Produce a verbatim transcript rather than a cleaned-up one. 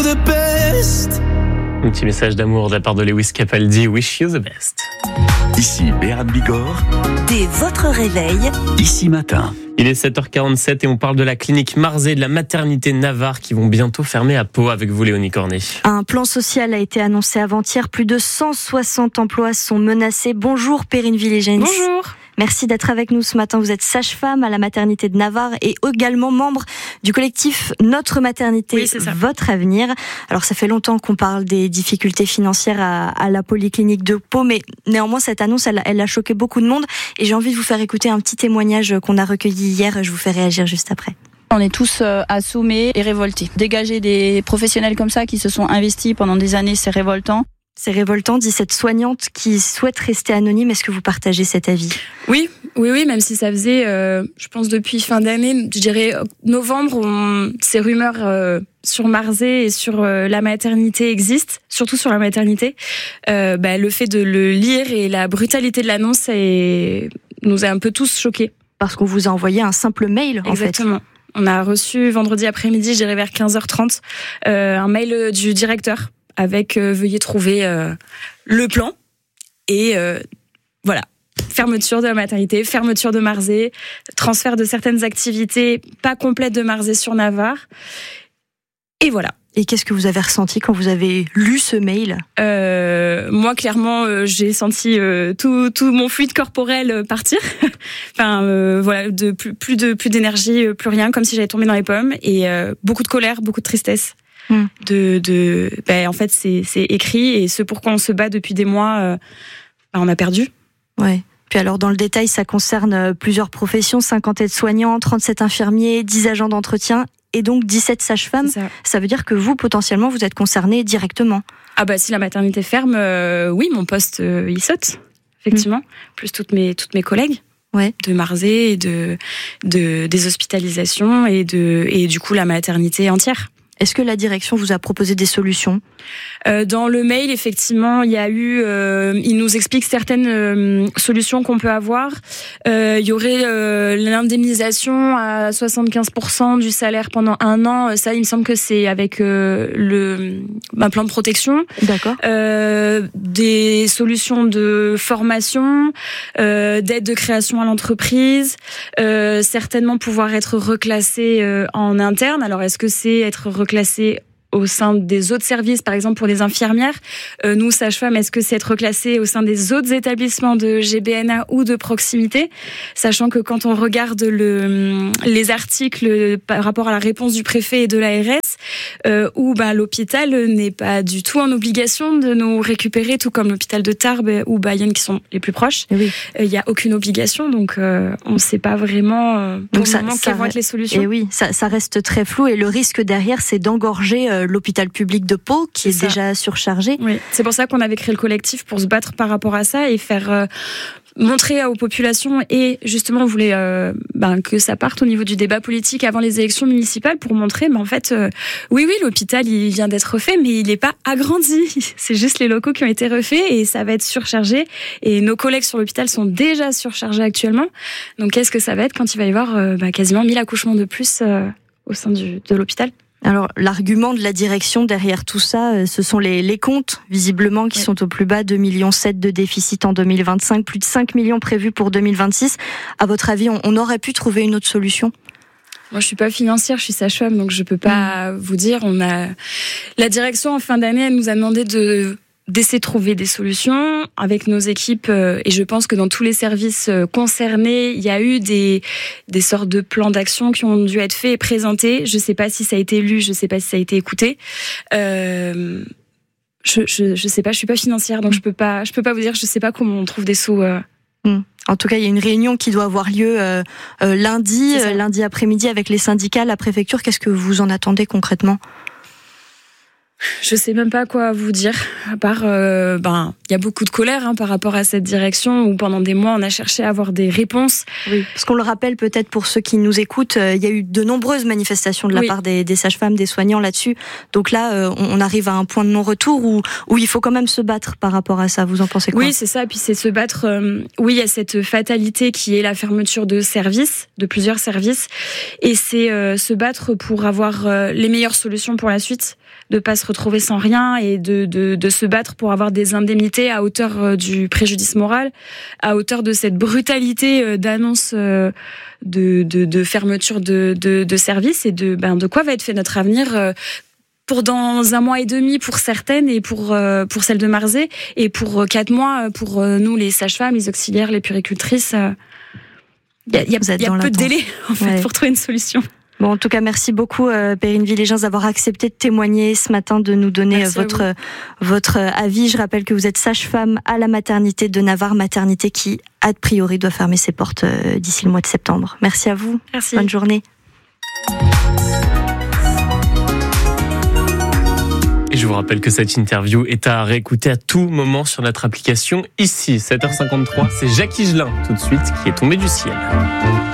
Un petit message d'amour de la part de Lewis Capaldi, Wish You the Best. Ici Béat Bigorre. Dès votre réveil. Ici Matin. Il est sept heures quarante-sept et on parle de la clinique Marzé, de la maternité Navarre qui vont bientôt fermer à Pau avec vous, Léonie Cornet. Un plan social a été annoncé avant-hier. Plus de cent soixante emplois sont menacés. Bonjour Perrine Villégens. Bonjour. Merci d'être avec nous ce matin. Vous êtes sage-femme à la maternité de Navarre et également membre du collectif Notre Maternité, oui, c'est ça. Votre Avenir. Alors ça fait longtemps qu'on parle des difficultés financières à, à la polyclinique de Pau, mais néanmoins cette annonce, elle, elle a choqué beaucoup de monde et j'ai envie de vous faire écouter un petit témoignage qu'on a recueilli hier. Je vous fais réagir juste après. On est tous euh, assommés et révoltés. Dégager des professionnels comme ça qui se sont investis pendant des années, c'est révoltant. C'est révoltant, dit cette soignante qui souhaite rester anonyme. Est-ce que vous partagez cet avis ? Oui, oui, oui, même si ça faisait, euh, je pense depuis fin d'année, je dirais novembre, on, ces rumeurs euh, sur Marzé et sur euh, la maternité existent, surtout sur la maternité. Euh, bah, le fait de le lire et la brutalité de l'annonce est, nous a un peu tous choqués. Parce qu'on vous a envoyé un simple mail, en fait. Exactement. On a reçu vendredi après-midi, je dirais vers quinze heures trente, euh, un mail du directeur avec euh, veuillez trouver euh, le plan et euh, voilà, fermeture de la maternité, fermeture de Marzé, transfert de certaines activités pas complètes de Marzé sur Navarre et voilà. Et qu'est-ce que vous avez ressenti quand vous avez lu ce mail ? euh, Moi, clairement, euh, j'ai senti euh, tout, tout mon fluide corporel partir. enfin, euh, voilà, de plus, plus de plus d'énergie, plus rien, comme si j'avais tombé dans les pommes et euh, beaucoup de colère, beaucoup de tristesse. Mmh. De, de, ben, en fait, c'est, c'est écrit et ce pourquoi on se bat depuis des mois, euh, ben, on a perdu. Ouais. Puis alors, dans le détail, ça concerne plusieurs professions, cinquante aides-soignants, trente-sept infirmiers, dix agents d'entretien et donc dix-sept sages-femmes. Ça. ça veut dire que vous, potentiellement, vous êtes concernés directement. Ah bah si la maternité ferme, euh, oui, mon poste, euh, il saute, effectivement. Mmh. Plus toutes mes, toutes mes collègues. Ouais. De Marzé et de, de, des hospitalisations et, de, et du coup la maternité entière. Est-ce que la direction vous a proposé des solutions ? euh, Dans le mail, effectivement, il y a eu, euh, il nous explique certaines euh, solutions qu'on peut avoir. Euh, il y aurait euh, l'indemnisation à soixante-quinze pour cent du salaire pendant un an. Ça, il me semble que c'est avec euh, le un plan de protection. D'accord. Euh, des solutions de formation, euh, d'aide de création à l'entreprise. Euh, certainement pouvoir être reclassé euh, en interne. Alors, est-ce que c'est être reclassé classé au sein des autres services, par exemple pour les infirmières. Euh, nous, sages-femmes, est-ce que c'est être classé au sein des autres établissements de G B N A ou de proximité ? Sachant que quand on regarde le, les articles par rapport à la réponse du préfet et de l'A R S, euh, où ben, l'hôpital n'est pas du tout en obligation de nous récupérer, tout comme l'hôpital de Tarbes ou Bayonne qui sont les plus proches. Il oui. n'y euh, a aucune obligation, donc euh, on ne sait pas vraiment euh, pour donc le ça, moment ça quelles vont être les solutions. Et oui, ça, ça reste très flou et le risque derrière, c'est d'engorger euh, l'hôpital public de Pau qui est, est déjà surchargé. Oui, c'est pour ça qu'on avait créé le collectif pour se battre par rapport à ça et faire euh, montrer aux populations et justement on voulait euh, ben, que ça parte au niveau du débat politique avant les élections municipales pour montrer, mais en fait, euh, oui, oui, l'hôpital il vient d'être refait, mais il n'est pas agrandi. C'est juste les locaux qui ont été refaits et ça va être surchargé. Et nos collègues sur l'hôpital sont déjà surchargés actuellement. Donc qu'est-ce que ça va être quand il va y avoir euh, ben, quasiment mille accouchements de plus euh, au sein du, de l'hôpital ? Alors, l'argument de la direction derrière tout ça, ce sont les, les comptes, visiblement, qui oui. sont au plus bas, deux virgule sept millions de déficit en deux mille vingt-cinq, plus de cinq millions prévus pour deux mille vingt-six. À votre avis, on, on aurait pu trouver une autre solution ? Moi, je suis pas financière, je suis sage-femme, donc je peux pas mmh. vous dire. On a la direction en fin d'année, elle nous a demandé de d'essayer de trouver des solutions avec nos équipes et je pense que dans tous les services concernés, il y a eu des des sortes de plans d'action qui ont dû être faits et présentés. Je sais pas si ça a été lu, je sais pas si ça a été écouté. Euh, je je je sais pas, je suis pas financière, donc je peux pas je peux pas vous dire, je sais pas comment on trouve des sous. Euh... Mmh. En tout cas, il y a une réunion qui doit avoir lieu euh, euh, lundi, euh, lundi après-midi avec les syndicats, la préfecture. Qu'est-ce que vous en attendez concrètement ? Je sais même pas quoi vous dire, à part, euh, ben, il y a beaucoup de colère hein, par rapport à cette direction où pendant des mois on a cherché à avoir des réponses. Oui, parce qu'on le rappelle peut-être pour ceux qui nous écoutent, euh, il y a eu de nombreuses manifestations de la oui. part des, des sages-femmes, des soignants là-dessus. Donc là, euh, on, on arrive à un point de non-retour où, où il faut quand même se battre par rapport à ça. Vous en pensez quoi ? Oui, c'est ça. Puis c'est se battre. Euh, oui, il y a cette fatalité qui est la fermeture de services, de plusieurs services, et c'est euh, se battre pour avoir euh, les meilleures solutions pour la suite. de pas se retrouver sans rien et de, de, de se battre pour avoir des indemnités à hauteur du préjudice moral, à hauteur de cette brutalité d'annonce de, de, de fermeture de, de, de services et de, ben, de quoi va être fait notre avenir pour dans un mois et demi pour certaines et pour euh, pour celles de Marzé et pour quatre mois pour euh, nous les sages-femmes, les auxiliaires, les puéricultrices. Il euh, y a, y a, y a peu de délai en fait ouais. pour trouver une solution. Bon, en tout cas, merci beaucoup euh, Perrine Villégens d'avoir accepté de témoigner ce matin, de nous donner merci votre euh, votre avis. Je rappelle que vous êtes sage-femme à la maternité de Navarre, maternité qui a priori doit fermer ses portes euh, d'ici le mois de septembre. Merci à vous. Merci. Bonne journée. Et je vous rappelle que cette interview est à réécouter à tout moment sur notre application ici. sept heures cinquante-trois, c'est Jacques Higelin tout de suite qui est tombé du ciel.